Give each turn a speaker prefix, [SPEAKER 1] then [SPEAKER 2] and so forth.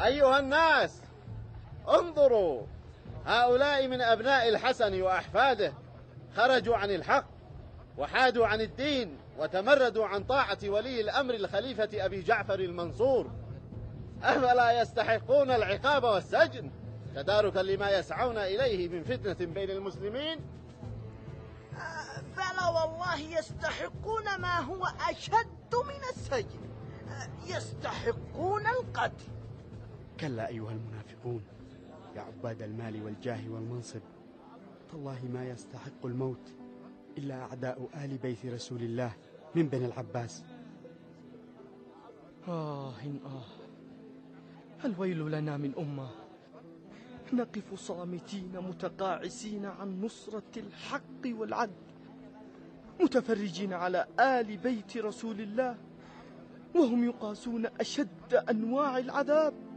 [SPEAKER 1] أيها الناس، انظروا، هؤلاء من أبناء الحسن وأحفاده خرجوا عن الحق وحادوا عن الدين وتمردوا عن طاعة ولي الأمر الخليفة أبي جعفر المنصور. أفلا يستحقون العقاب والسجن تداركا لما يسعون إليه من فتنة بين المسلمين؟
[SPEAKER 2] بلى والله يستحقون ما هو أشد من السجن، يستحقون القتل.
[SPEAKER 3] كلا أيها المنافقون يا عباد المال والجاه والمنصب، تالله ما يستحق الموت إلا أعداء آل بيت رسول الله من بني العباس.
[SPEAKER 4] الويل لنا من أمة نقف صامتين متقاعسين عن نصرة الحق والعدل، متفرجين على آل بيت رسول الله وهم يقاسون أشد أنواع العذاب.